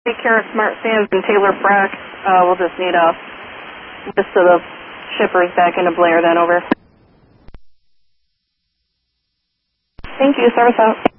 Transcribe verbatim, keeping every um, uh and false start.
Take care of Smart Sands and Taylor Frack. Uh, we'll just need a list of the shippers back into Blair then, over. Thank you, service out.